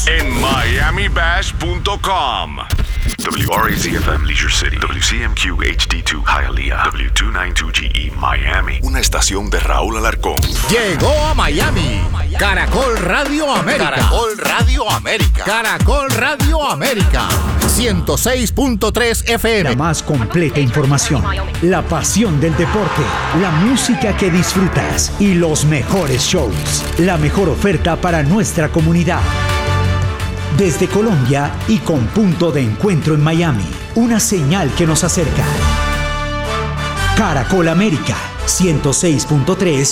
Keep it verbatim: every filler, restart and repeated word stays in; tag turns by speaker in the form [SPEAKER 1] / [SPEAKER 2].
[SPEAKER 1] en miami bash punto com.
[SPEAKER 2] W R A Z F M Leisure City, W C M Q H D two Hialeah, W two ninety-two G E Miami. Una estación de Raúl Alarcón.
[SPEAKER 3] Llegó a Miami. Caracol Radio América.
[SPEAKER 4] Caracol Radio América.
[SPEAKER 3] Caracol Radio América. ciento seis punto tres F M.
[SPEAKER 5] La más completa información, la pasión del deporte, la música que disfrutas y los mejores shows. La mejor oferta para nuestra comunidad. Desde Colombia y con punto de encuentro en Miami. Una señal que nos acerca. Caracol América, ciento seis punto tres